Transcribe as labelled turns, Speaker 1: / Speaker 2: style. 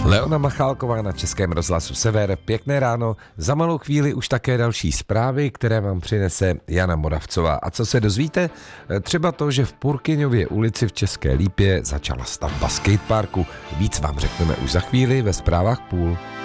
Speaker 1: Leona Machálková na Českém rozhlasu Sever. Pěkné ráno, za malou chvíli už také další zprávy, které vám přinese Jana Moravcová. A co se dozvíte? Třeba to, že v Purkyňově ulici v České Lípě začala stavba skateparku. Víc vám řekneme už za chvíli ve zprávách půl.